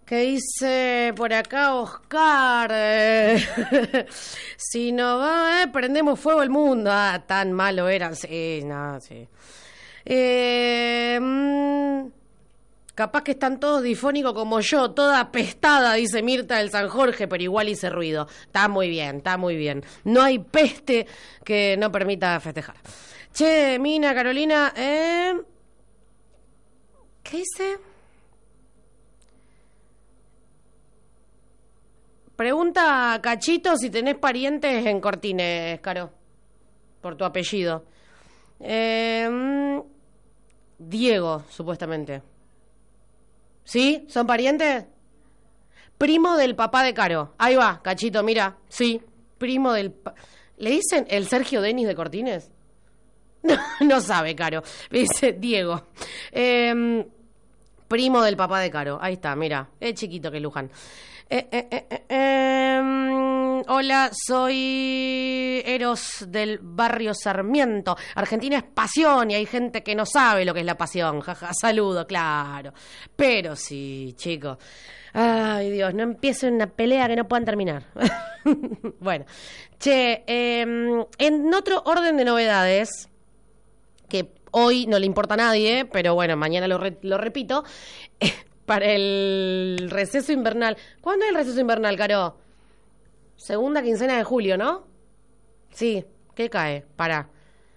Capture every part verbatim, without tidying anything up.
¿Qué dice por acá Oscar? Eh, si no va, eh, prendemos fuego el mundo. Ah, tan malo eran. Sí, no, sí. Eh, mmm, capaz que están todos difónicos como yo, toda apestada, dice Mirta del San Jorge, pero igual hice ruido. Está muy bien, está muy bien. No hay peste que no permita festejar. Che, Mina, Carolina, eh... ¿qué dice? Pregunta a Cachito si tenés parientes en Cortines, Caro, por tu apellido. Eh, Diego, supuestamente. ¿Sí? ¿Son parientes? Primo del papá de Caro. Ahí va, Cachito, mira. Sí, primo del... Pa- ¿Le dicen el Sergio Denis de Cortines? No, no sabe, Caro. Le dice Diego. Eh, primo del papá de Caro. Ahí está, mira. Es chiquito que Luján. Eh, eh, eh, eh, eh, hola, soy Eros del barrio Sarmiento. Argentina es pasión y hay gente que no sabe lo que es la pasión. Jaja, saludo, claro. Pero sí, chicos. Ay, Dios, no empiecen una pelea que no puedan terminar. Bueno, che, eh, en otro orden de novedades, que hoy no le importa a nadie, pero bueno, mañana lo, re- lo repito. Para el receso invernal. ¿Cuándo es el receso invernal, Caro? Segunda quincena de julio, ¿no? Sí, ¿qué cae? Pará.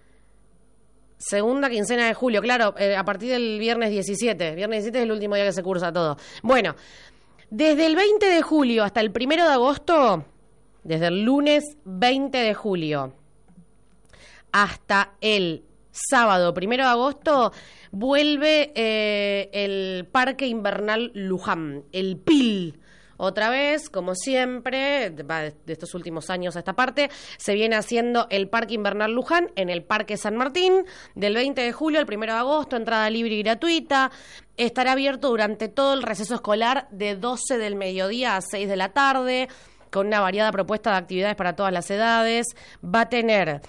Segunda quincena de julio, claro, eh, a partir del viernes diecisiete. Viernes diecisiete es el último día que se cursa todo. Bueno, desde el veinte de julio hasta el primero de agosto, desde el lunes veinte de julio hasta el sábado primero de agosto, vuelve eh, el Parque Invernal Luján, el P I L. Otra vez, como siempre, de estos últimos años a esta parte, se viene haciendo el Parque Invernal Luján en el Parque San Martín, del veinte de julio al primero de agosto, entrada libre y gratuita. Estará abierto durante todo el receso escolar de doce del mediodía a seis de la tarde, con una variada propuesta de actividades para todas las edades. Va a tener...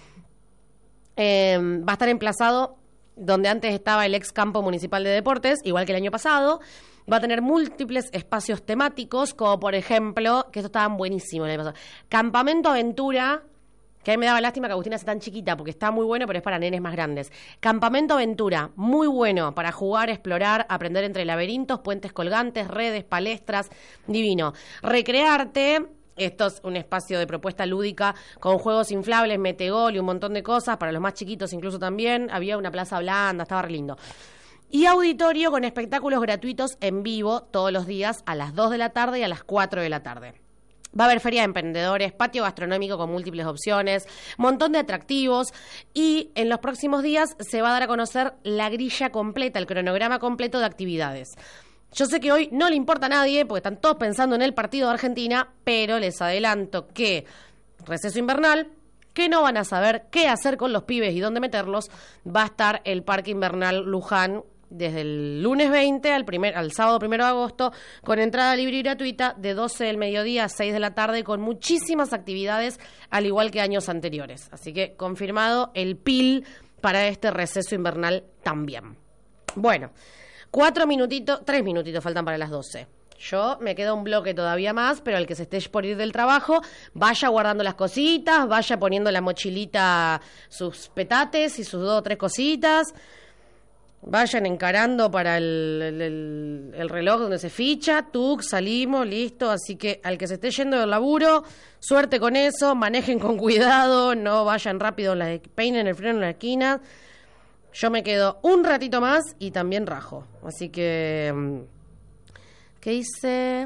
Eh, va a estar emplazado donde antes estaba el ex campo municipal de deportes, igual que el año pasado. Va a tener múltiples espacios temáticos, como por ejemplo, que estos estaban buenísimos el año pasado, Campamento Aventura, que a mí me daba lástima que Agustina sea tan chiquita, porque está muy bueno, pero es para nenes más grandes. Campamento Aventura, muy bueno para jugar, explorar, aprender entre laberintos, puentes colgantes, redes, palestras, divino. Recrearte... Esto es un espacio de propuesta lúdica con juegos inflables, metegol y un montón de cosas, para los más chiquitos incluso también. Había una plaza blanda, estaba re lindo. Y auditorio con espectáculos gratuitos en vivo todos los días a las dos de la tarde y a las cuatro de la tarde. Va a haber feria de emprendedores, patio gastronómico con múltiples opciones, montón de atractivos y en los próximos días se va a dar a conocer la grilla completa, el cronograma completo de actividades. Yo sé que hoy no le importa a nadie porque están todos pensando en el partido de Argentina, pero les adelanto que receso invernal, que no van a saber qué hacer con los pibes y dónde meterlos, va a estar el Parque Invernal Luján desde el lunes veinte al, primer, al sábado primero de agosto, con entrada libre y gratuita de doce del mediodía a seis de la tarde, con muchísimas actividades, al igual que años anteriores. Así que confirmado el P I L para este receso invernal también. Bueno... Cuatro minutitos, tres minutitos faltan para las doce. Yo me queda un bloque todavía más, pero el que se esté por ir del trabajo, vaya guardando las cositas, vaya poniendo la mochilita, sus petates y sus dos o tres cositas, vayan encarando para el, el, el, el reloj donde se ficha, tuc, salimos, listo. Así que al que se esté yendo del laburo, suerte con eso, manejen con cuidado, no vayan rápido, en la, peinen el freno en la esquina. Yo me quedo un ratito más y también rajo. Así que... ¿Qué hice?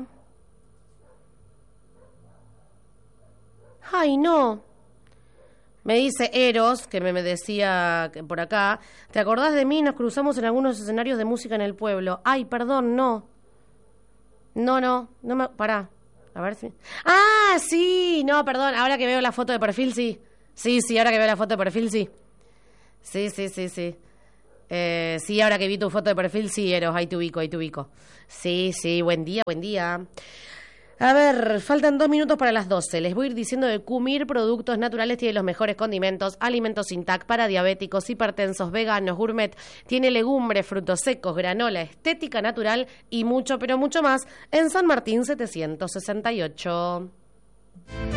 ¡Ay, no! Me dice Eros, que me, me decía que por acá, ¿te acordás de mí? Nos cruzamos en algunos escenarios de música en el pueblo. ¡Ay, perdón, no! No, no, no me... Pará, a ver si... ¡Ah, sí! No, perdón, ahora que veo la foto de perfil, sí. Sí, sí, ahora que veo la foto de perfil, sí. Sí, sí, sí, sí. Eh, sí, ahora que vi tu foto de perfil, sí, Eros, ahí te ubico, ahí te ubico. Sí, sí, buen día, buen día. A ver, faltan dos minutos para las doce. Les voy a ir diciendo que Cumir Productos Naturales tiene los mejores condimentos, alimentos sin T A C para diabéticos, hipertensos, veganos, gourmet. Tiene legumbres, frutos secos, granola, estética natural y mucho, pero mucho más en San Martín setecientos sesenta y ocho.